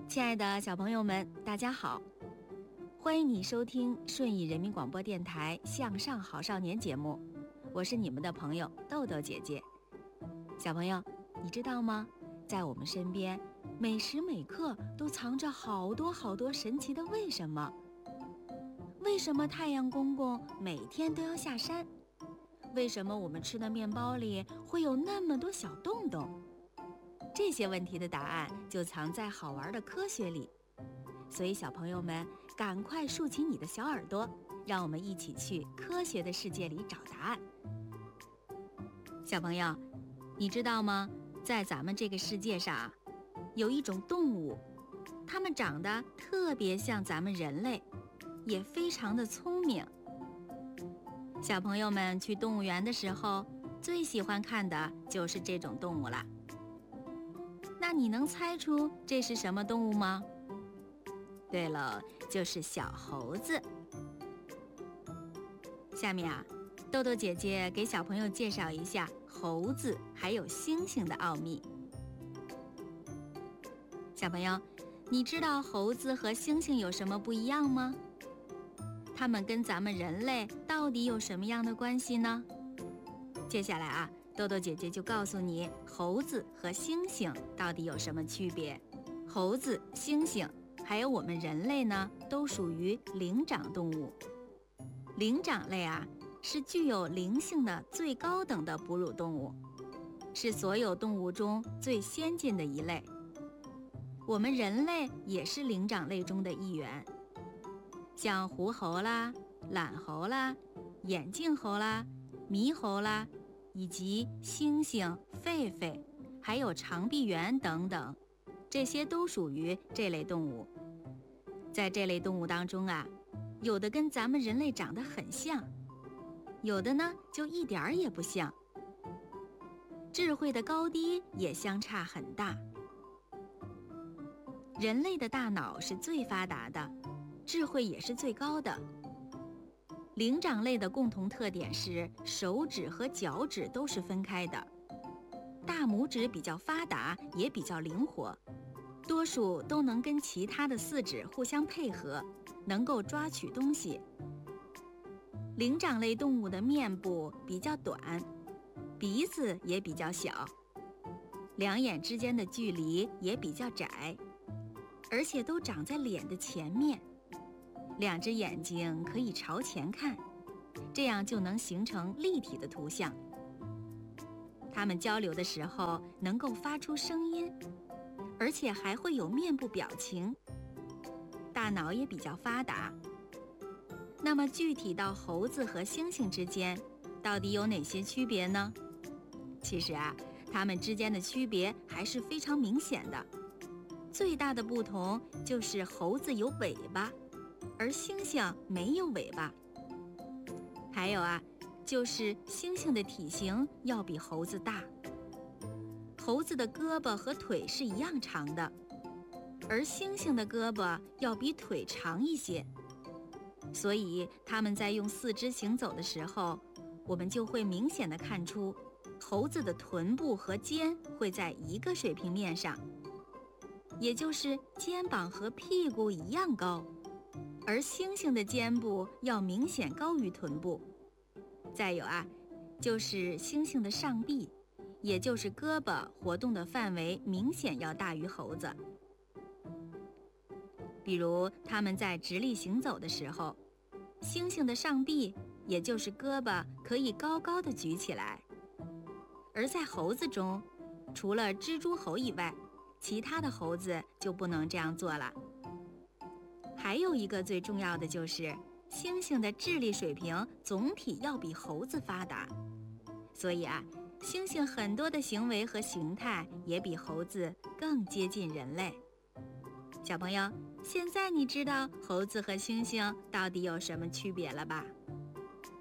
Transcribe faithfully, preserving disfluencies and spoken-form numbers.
亲爱的小朋友们，大家好，欢迎你收听顺义人民广播电台向上好少年节目，我是你们的朋友豆豆姐姐。小朋友，你知道吗？在我们身边，每时每刻都藏着好多好多神奇的为什么。为什么太阳公公每天都要下山？为什么我们吃的面包里会有那么多小洞洞？这些问题的答案就藏在好玩的科学里，所以小朋友们赶快竖起你的小耳朵，让我们一起去科学的世界里找答案。小朋友，你知道吗？在咱们这个世界上，有一种动物，它们长得特别像咱们人类，也非常的聪明。小朋友们去动物园的时候，最喜欢看的就是这种动物啦。那你能猜出这是什么动物吗？对了，就是小猴子。下面啊，豆豆姐姐给小朋友介绍一下猴子还有猩猩的奥秘。小朋友，你知道猴子和猩猩有什么不一样吗？它们跟咱们人类到底有什么样的关系呢？接下来啊，豆豆姐姐就告诉你猴子和猩猩到底有什么区别。猴子、猩猩还有我们人类呢，都属于灵长动物。灵长类啊，是具有灵性的最高等的哺乳动物，是所有动物中最先进的一类。我们人类也是灵长类中的一员，像狐猴啦、懒猴啦、眼镜猴啦、猕猴啦，以及猩猩、狒狒，还有长臂猿等等，这些都属于这类动物。在这类动物当中啊，有的跟咱们人类长得很像，有的呢就一点儿也不像，智慧的高低也相差很大。人类的大脑是最发达的，智慧也是最高的。灵长类的共同特点是手指和脚趾都是分开的，大拇指比较发达，也比较灵活，多数都能跟其他的四指互相配合，能够抓取东西。灵长类动物的面部比较短，鼻子也比较小，两眼之间的距离也比较窄，而且都长在脸的前面。两只眼睛可以朝前看，这样就能形成立体的图像。它们交流的时候能够发出声音，而且还会有面部表情。大脑也比较发达。那么具体到猴子和猩猩之间，到底有哪些区别呢？其实啊，它们之间的区别还是非常明显的。最大的不同就是猴子有尾巴，而猩猩没有尾巴。还有啊，就是猩猩的体型要比猴子大。猴子的胳膊和腿是一样长的，而猩猩的胳膊要比腿长一些。所以它们在用四肢行走的时候，我们就会明显地看出，猴子的臀部和肩会在一个水平面上，也就是肩膀和屁股一样高。而猩猩的肩部要明显高于臀部。再有啊，就是猩猩的上臂，也就是胳膊活动的范围明显要大于猴子。比如它们在直立行走的时候，猩猩的上臂，也就是胳膊可以高高的举起来。而在猴子中，除了蜘蛛猴以外，其他的猴子就不能这样做了。还有一个最重要的就是，猩猩的智力水平总体要比猴子发达，所以啊，猩猩很多的行为和形态也比猴子更接近人类。小朋友，现在你知道猴子和猩猩到底有什么区别了吧？